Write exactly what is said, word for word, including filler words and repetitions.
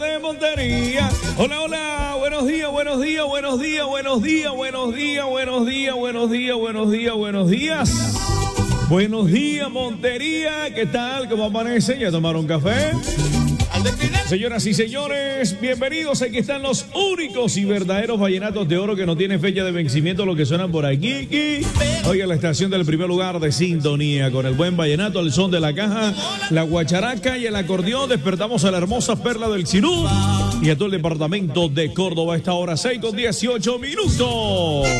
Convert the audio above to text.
De Montería. Hola, hola, buenos días, buenos días, buenos días, buenos días, buenos días, buenos días, buenos días, buenos días, buenos días. Buenos días, Montería, ¿qué tal? ¿Cómo amanece? ¿Ya tomaron café? Señoras y señores, bienvenidos. Aquí están los únicos y verdaderos vallenatos de oro que no tienen fecha de vencimiento, lo que suenan por aquí. Oiga, la estación del primer lugar de sintonía con el buen vallenato, el son de la caja, la guacharaca y el acordeón. Despertamos a la hermosa perla del Sinú y a todo el departamento de Córdoba a esta hora, seis con dieciocho minutos.